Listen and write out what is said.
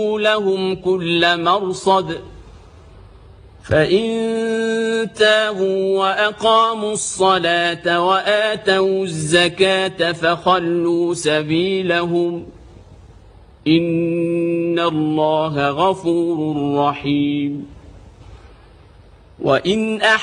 لهم كل مرصد فإن تابوا وأقاموا الصلاة وآتوا الزكاة فخلوا سبيلهم إن الله غفور رحيم. وإن